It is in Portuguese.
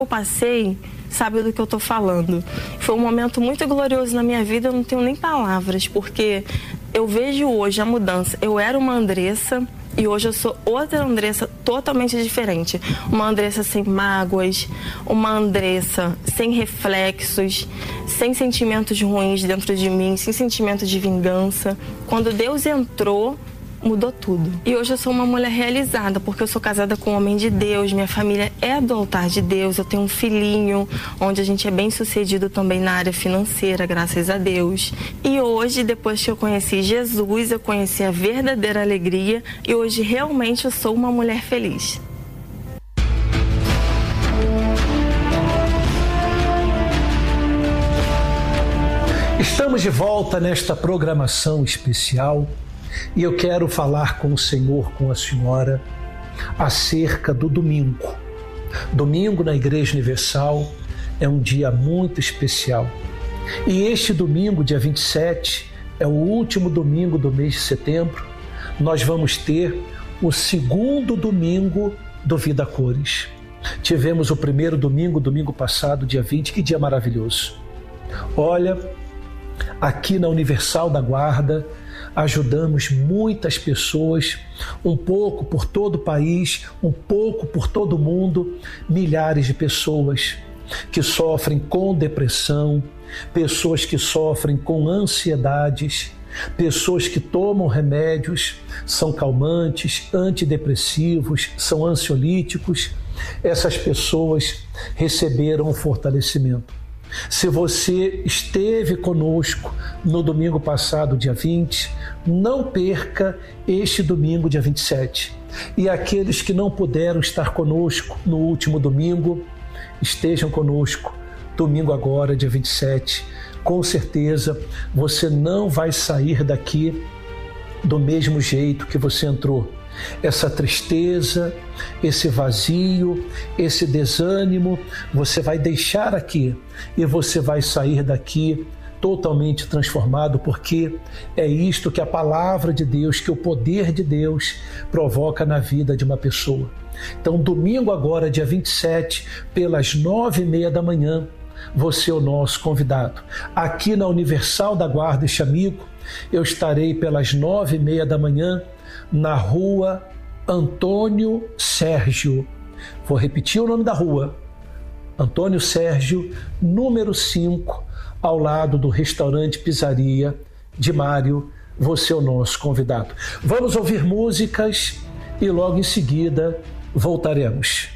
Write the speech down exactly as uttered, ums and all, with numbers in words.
eu passei sabe do que eu tô falando. Foi um momento muito glorioso na minha vida, eu não tenho nem palavras, porque eu vejo hoje a mudança. Eu era uma Andressa e hoje eu sou outra Andressa totalmente diferente. Uma Andressa sem mágoas, uma Andressa sem reflexos, sem sentimentos ruins dentro de mim, sem sentimento de vingança. Quando Deus entrou, mudou tudo. E hoje eu sou uma mulher realizada, porque eu sou casada com um homem de Deus, minha família é do altar de Deus, eu tenho um filhinho, onde a gente é bem sucedido também na área financeira, graças a Deus. E hoje, depois que eu conheci Jesus, eu conheci a verdadeira alegria e hoje realmente eu sou uma mulher feliz. Estamos de volta nesta programação especial. E eu quero falar com o Senhor, com a senhora, acerca do domingo. Domingo na Igreja Universal é um dia muito especial. E este domingo, dia vinte e sete, é o último domingo do mês de setembro. Nós vamos ter o segundo domingo do Vida Cores. Tivemos o primeiro domingo, domingo passado, dia vinte, que dia maravilhoso. Olha, aqui na Universal da Guarda, ajudamos muitas pessoas, um pouco por todo o país, um pouco por todo o mundo, milhares de pessoas que sofrem com depressão, pessoas que sofrem com ansiedades, pessoas que tomam remédios, são calmantes, antidepressivos, são ansiolíticos. Essas pessoas receberam um fortalecimento. Se você esteve conosco no domingo passado, dia vinte, não perca este domingo, dia vinte e sete. E aqueles que não puderam estar conosco no último domingo, estejam conosco domingo agora, dia vinte e sete. Com certeza você não vai sair daqui do mesmo jeito que você entrou. Essa tristeza, esse vazio, esse desânimo, você vai deixar aqui e você vai sair daqui totalmente transformado, porque é isto que a palavra de Deus, que o poder de Deus provoca na vida de uma pessoa. Então, domingo agora, dia vinte e sete, pelas nove e meia da manhã, você é o nosso convidado. Aqui na Universal da Guarda, este amigo, eu estarei pelas nove e meia da manhã, na rua Antônio Sérgio. Vou repetir o nome da rua. Antônio Sérgio, número cinco, ao lado do restaurante Pizzaria de Mário. Você é o nosso convidado. Vamos ouvir músicas e logo em seguida voltaremos.